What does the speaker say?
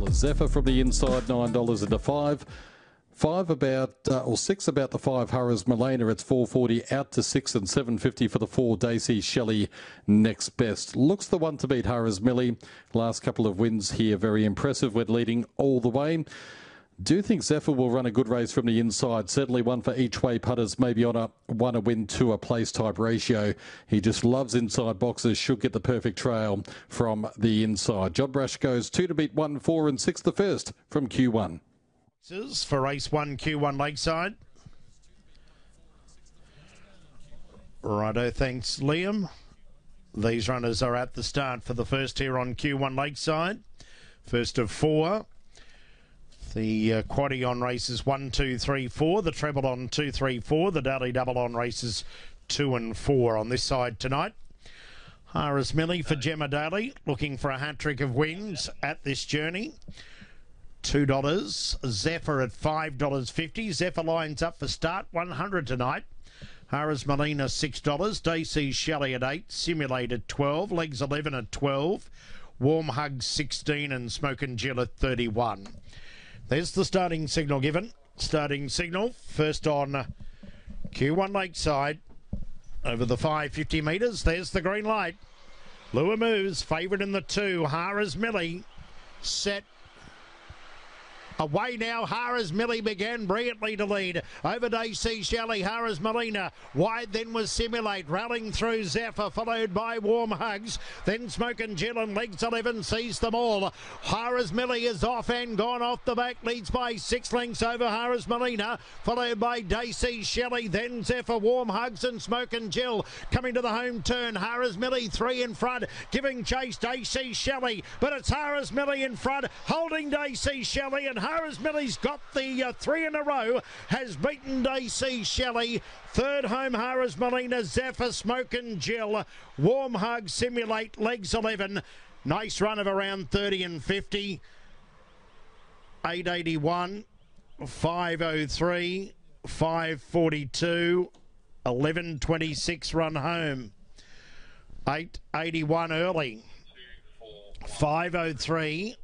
Zephyr from the inside, $9 into 5. 5 about, or 6 about the 5, Harris Molina. It's $4.40 out to 6 and $7.50 for the 4, Daisy Shelley next best. Looks the one to beat Harris Millie. Last couple of wins here, very impressive. We're leading all the way. Do think Zephyr will run a good race from the inside. Certainly one for each way putters, maybe on a 1 a win, 2 a place type ratio. He just loves inside boxes, should get the perfect trail from the inside. John Brash goes 2 to beat 1, 4 and 6 the first from Q1. For race 1, Q1 Lakeside. Righto, thanks Liam. These runners are at the start for the first here on Q1 Lakeside. First of 4. The quaddie on races 1, 2, 3, 4. The treble on 2, 3, 4. The daily double on races 2 and 4 on this side tonight. Harris Millie for Gemma Daly, looking for a hat-trick of wins at this journey. $2. Zephyr at $5.50. Zephyr lines up for start 100 tonight. Harris Molina $6. Daisy Shelley at 8. Simulate at 12. Legs 11 at 12. Warm Hugs 16 and Smokin' Jill at 31. There's the starting signal given. Starting signal first on Q1 Lakeside. Over the 550 metres. There's the green light. Lua moves. Favourite in the 2. Harris Millie set. Away now, Harris Millie began brilliantly to lead. Over Daisy Shelley, Harris Molina. Wide then was Simulate, rallying through Zephyr, followed by Warm Hugs. Then Smokin' Jill and Legs 11 sees them all. Harris Millie is off and gone off the back, leads by 6 lengths over Harris Molina, followed by Daisy Shelley, then Zephyr, Warm Hugs and Smokin' Jill. Coming to the home turn, Harris Millie 3 in front, giving chase Daisy Shelley, but it's Harris Millie in front, holding Daisy Shelley, and Harris Millie's got the 3 in a row, has beaten Daisy Shelley. Third home, Harris Molina, Zephyr, Smokin' Jill, Warm Hug, Simulate, Legs 11. Nice run of around 30 and 50. 881, 503, 542, 1126 run home. 881 early. 503.